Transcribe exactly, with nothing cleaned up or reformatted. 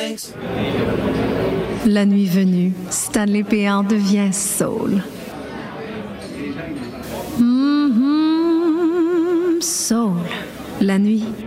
thanks. La nuit venue, Stanley Péan devient soul. Mm-hmm, soul. La nuit,